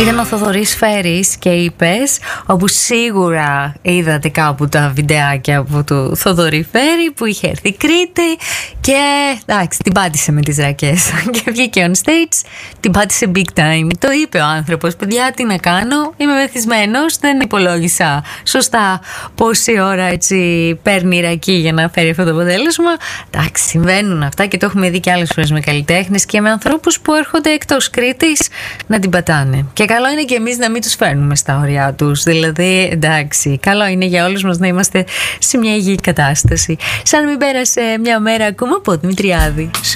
Ήταν ο Θοδωρής Φέρης και είπες, όπου σίγουρα είδατε κάπου τα βιντεάκια από του Θοδωρή Φέρη που είχε έρθει Κρήτη και εντάξει, την πάτησε με τις ρακές και βγήκε on stage, την πάτησε big time. Το είπε ο άνθρωπος, παιδιά, τι να κάνω, είμαι μεθυσμένος, δεν υπολόγισα σωστά πόση ώρα έτσι παίρνει η ρακή για να φέρει αυτό το αποτέλεσμα. Εντάξει, συμβαίνουν αυτά και το έχουμε δει και άλλες φορές με καλλιτέχνες και με ανθρώπους που έρχονται εκτός Κρήτης να την πατάνε. Και καλό είναι και εμείς να μην τους φέρνουμε στα ωριά τους. Δηλαδή, εντάξει, καλό είναι για όλους μας να είμαστε σε μια υγιή κατάσταση. Σαν να μην πέρασε μια μέρα ακόμα από Δημητριάδη.